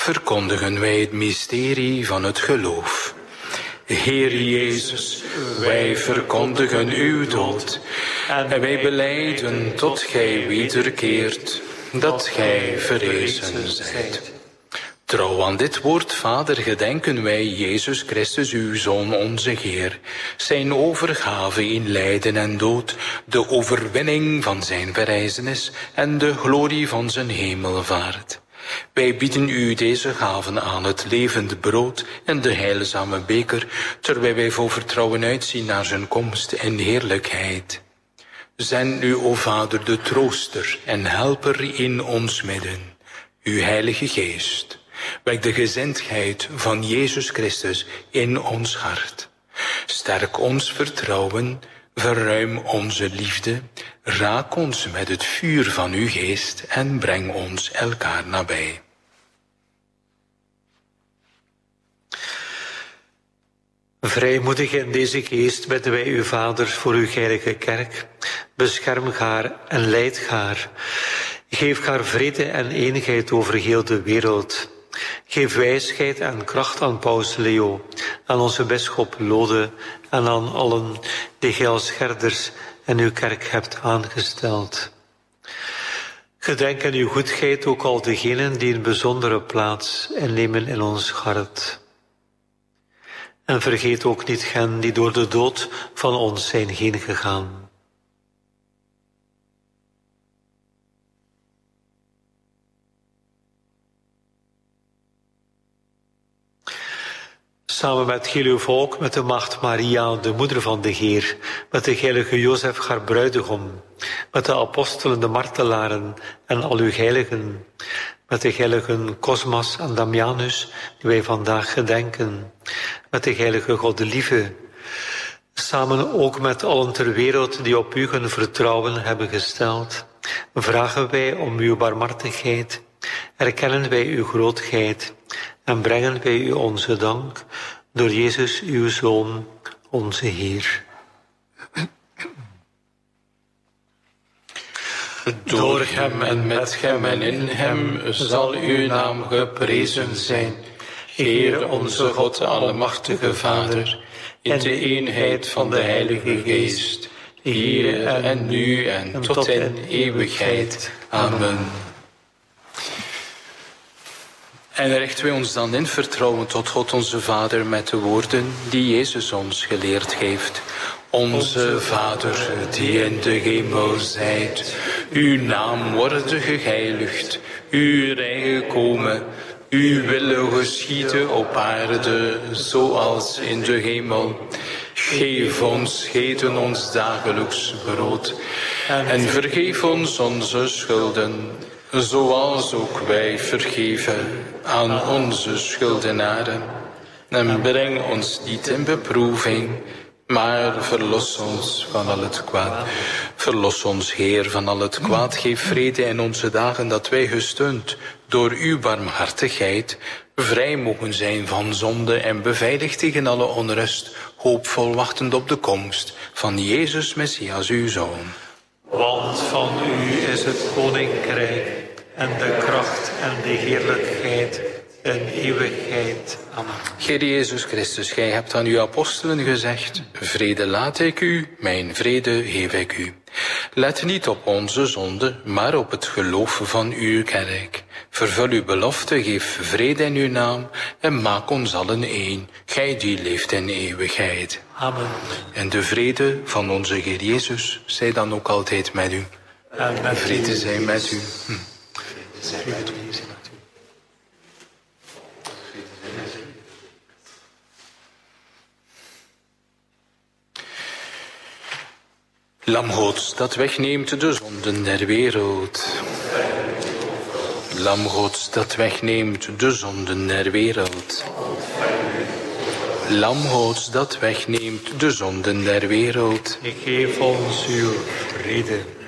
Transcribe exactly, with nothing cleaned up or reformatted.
verkondigen wij het mysterie van het geloof. Heer Jezus, wij verkondigen uw dood en wij belijden tot gij wederkeert, dat gij verrezen zijt. Trouw aan dit woord, Vader, gedenken wij Jezus Christus, uw Zoon, onze Heer, zijn overgave in lijden en dood, de overwinning van zijn verrijzenis en de glorie van zijn hemelvaart. Wij bieden u deze gaven aan, het levend brood en de heilzame beker, terwijl wij vol vertrouwen uitzien naar zijn komst en heerlijkheid. Zend nu, o Vader, de trooster en helper in ons midden, uw Heilige Geest. Wek de gezindheid van Jezus Christus in ons hart. Sterk ons vertrouwen, verruim onze liefde, raak ons met het vuur van uw geest en breng ons elkaar nabij. Vrijmoedig in deze geest bidden wij u, Vader, voor uw heilige kerk. Bescherm haar en leid haar. Geef haar vrede en eenigheid over heel de wereld. Geef wijsheid en kracht aan Paus Leo, aan onze bisschop Lode en aan allen die gij als herders en uw kerk hebt aangesteld. Gedenk aan uw goedheid ook al degenen die een bijzondere plaats innemen in ons hart. En vergeet ook niet hen die door de dood van ons zijn heen gegaan. Samen met heel uw volk, met de maagd Maria, de moeder van de Heer, met de heilige Jozef, haar bruidegom, met de apostelen, de martelaren en al uw heiligen, met de heiligen Cosmas en Damianus, die wij vandaag gedenken, met de heilige Godelieve, samen ook met allen ter wereld die op u hun vertrouwen hebben gesteld, vragen wij om uw barmhartigheid, erkennen wij uw grootheid en brengen wij u onze dank door Jezus, uw Zoon, onze Heer. Door hem en met hem en in hem zal uw naam geprezen zijn. Heer onze God, allemachtige Vader, in de eenheid van de Heilige Geest, hier en nu en tot in eeuwigheid. Amen. En richten wij ons dan in vertrouwen tot God onze Vader met de woorden die Jezus ons geleerd heeft. Onze Vader, die in de hemel zijt, uw naam worden geheiligd, uw rijk komen, uw wil geschieden op aarde, zoals in de hemel. Geef ons heden ons dagelijks brood en vergeef ons onze schulden, zoals ook wij vergeven aan onze schuldenaren. En breng ons niet in beproeving, maar verlos ons van al het kwaad. Verlos ons, Heer, van al het kwaad. Geef vrede in onze dagen, dat wij gesteund door uw barmhartigheid vrij mogen zijn van zonde en beveiligd tegen alle onrust, hoopvol wachtend op de komst van Jezus Messias, uw Zoon. Want van u is het koninkrijk en de kracht en de heerlijkheid in eeuwigheid. Amen. Heer Jezus Christus, gij hebt aan uw apostelen gezegd, vrede laat ik u, mijn vrede geef ik u. Let niet op onze zonde, maar op het geloof van uw kerk. Vervul uw belofte, geef vrede in uw naam en maak ons allen één, gij die leeft in eeuwigheid. Amen. En de vrede van onze Heer Jezus zij dan ook altijd met u. En met vrede zij met u. Hm. Zij met u. Lam Gods, dat wegneemt de zonden der wereld. Lam Gods, dat wegneemt de zonden der wereld. Lam Gods, dat wegneemt de zonden der wereld. Ik geef ons uw vrede.